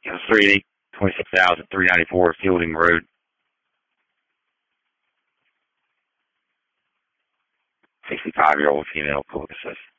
380, 26,394 Fielding Road. 65-year-old female, public assist.